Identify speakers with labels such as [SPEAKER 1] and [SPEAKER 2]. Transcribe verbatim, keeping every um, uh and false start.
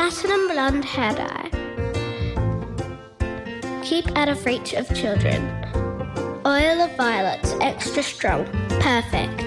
[SPEAKER 1] platinum blonde hair dye. Keep out of reach of children. Oil of violets, extra strong. Perfect.